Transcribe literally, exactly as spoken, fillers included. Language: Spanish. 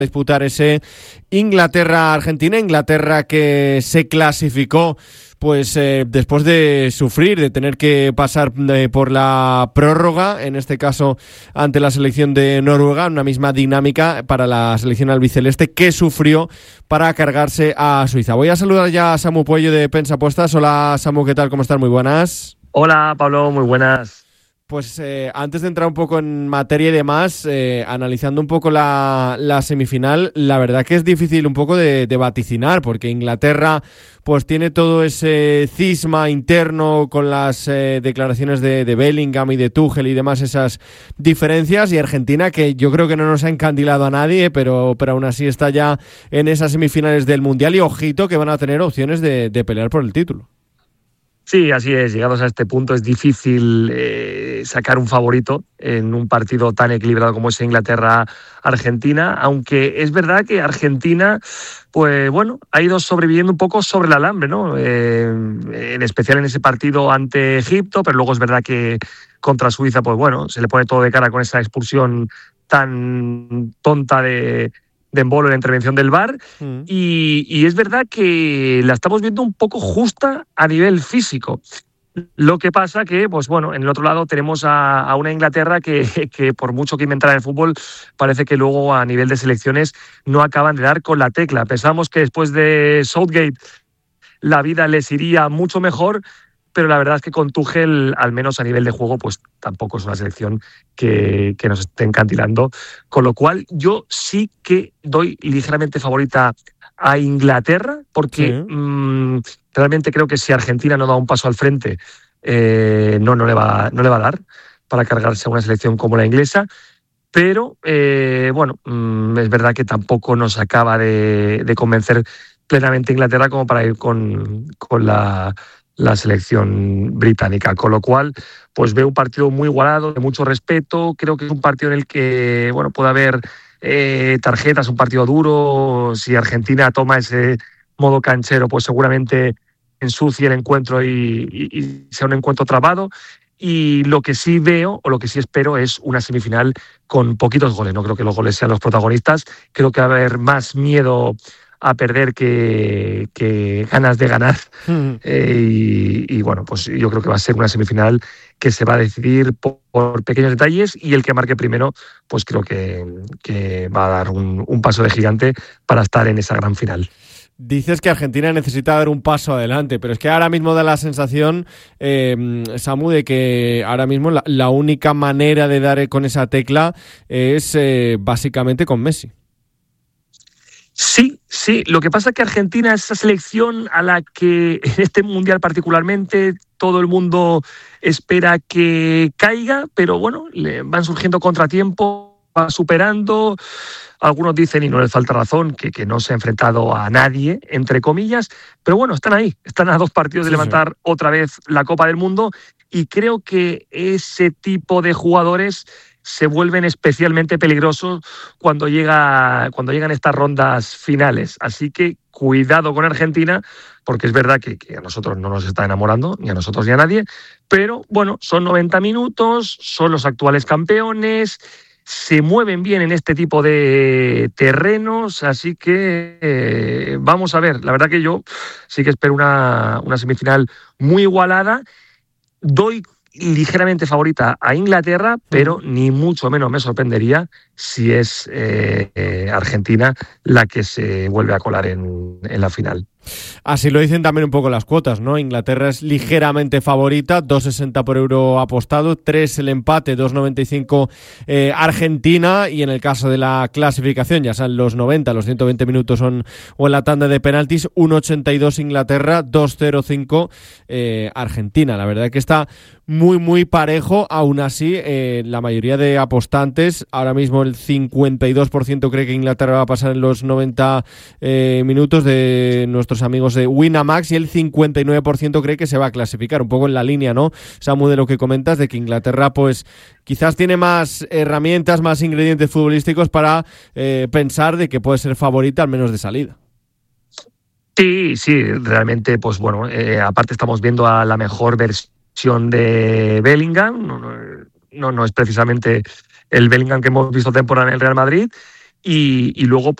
disputar ese Inglaterra-Argentina, Inglaterra que se clasificó pues eh, después de sufrir, de tener que pasar eh, por la prórroga, en este caso ante la selección de Noruega, una misma dinámica para la selección albiceleste que sufrió para cargarse a Suiza. Voy a saludar ya a Samu Puello de Pensa Apuestas. Hola Samu, ¿qué tal? ¿Cómo estás? Muy buenas. Hola Pablo, muy buenas. Pues eh, antes de entrar un poco en materia y demás, eh, analizando un poco la, la semifinal, la verdad que es difícil un poco de, de vaticinar, porque Inglaterra pues tiene todo ese cisma interno con las eh, declaraciones de, de Bellingham y de Tuchel y demás, esas diferencias, y Argentina, que yo creo que no nos ha encandilado a nadie, pero, pero aún así está ya en esas semifinales del Mundial, y ojito que van a tener opciones de, de pelear por el título. Sí, así es. Llegados a este punto es difícil eh, sacar un favorito en un partido tan equilibrado como es Inglaterra-Argentina, aunque es verdad que Argentina, pues bueno, ha ido sobreviviendo un poco sobre el alambre, ¿no? Eh, en especial en ese partido ante Egipto, pero luego es verdad que contra Suiza, pues bueno, se le pone todo de cara con esa expulsión tan tonta de... de embolo en la intervención del V A R, mm. y, y es verdad que la estamos viendo un poco justa a nivel físico. Lo que pasa que, pues bueno, en el otro lado tenemos a, a una Inglaterra que, que por mucho que inventara el fútbol, parece que luego a nivel de selecciones no acaban de dar con la tecla. Pensamos que después de Southgate la vida les iría mucho mejor, pero la verdad es que con Tuchel, al menos a nivel de juego, pues tampoco es una selección que, que nos esté encandilando. Con lo cual, yo sí que doy ligeramente favorita a Inglaterra, porque sí. mmm, realmente creo que si Argentina no da un paso al frente, eh, no, no, le va, no le va a dar para cargarse a una selección como la inglesa. Pero, eh, bueno, mmm, es verdad que tampoco nos acaba de, de convencer plenamente Inglaterra como para ir con, con la... la selección británica, con lo cual pues veo un partido muy igualado, de mucho respeto. Creo que es un partido en el que bueno, puede haber eh, tarjetas, un partido duro. Si Argentina toma ese modo canchero, pues seguramente ensucie el encuentro y, y, y sea un encuentro trabado. Y lo que sí veo, o lo que sí espero, es una semifinal con poquitos goles. No creo que los goles sean los protagonistas, creo que va a haber más miedo a perder que, que ganas de ganar. Mm. Eh, y, y bueno, pues yo creo que va a ser una semifinal que se va a decidir por, por pequeños detalles, y el que marque primero, pues creo que, que va a dar un, un paso de gigante para estar en esa gran final. Dices que Argentina necesita dar un paso adelante, pero es que ahora mismo da la sensación, eh, Samu, de que ahora mismo la, la única manera de dar con esa tecla es eh, básicamente con Messi. Sí, sí. Lo que pasa es que Argentina es esa selección a la que en este Mundial particularmente todo el mundo espera que caiga, pero bueno, le van surgiendo contratiempos, va superando. Algunos dicen, y no les falta razón, que, que no se ha enfrentado a nadie, entre comillas, pero bueno, están ahí, están a dos partidos de levantar sí, sí. otra vez la Copa del Mundo, y creo que ese tipo de jugadores se vuelven especialmente peligrosos cuando llega cuando llegan estas rondas finales. Así que cuidado con Argentina, porque es verdad que, que a nosotros no nos está enamorando, ni a nosotros ni a nadie, pero bueno, son noventa minutos, son los actuales campeones, se mueven bien en este tipo de terrenos, así que eh, vamos a ver. La verdad que yo sí que espero una, una semifinal muy igualada. Doy ligeramente favorita a Inglaterra, pero ni mucho menos me sorprendería si es eh, eh, Argentina la que se vuelve a colar en, en la final. Así lo dicen también un poco las cuotas, ¿no? Inglaterra es ligeramente favorita, dos sesenta por euro apostado, tres el empate, dos noventa y cinco eh, Argentina, y en el caso de la clasificación, ya sean los noventa, los ciento veinte minutos son, o en la tanda de penaltis, uno ochenta y dos Inglaterra, dos cero cinco eh, Argentina. La verdad es que está muy muy parejo. Aún así, eh, la mayoría de apostantes, ahora mismo el cincuenta y dos por ciento cree que Inglaterra va a pasar en los noventa eh, minutos de nuestros amigos de Winamax, y el cincuenta y nueve por ciento cree que se va a clasificar, un poco en la línea, ¿no, Samu, de lo que comentas, de que Inglaterra pues quizás tiene más herramientas, más ingredientes futbolísticos para eh, pensar de que puede ser favorita al menos de salida? Sí, sí, realmente, pues bueno, eh, aparte estamos viendo a la mejor versión de Bellingham, no, no, no, no es precisamente el Bellingham que hemos visto temporada en el Real Madrid, y, y luego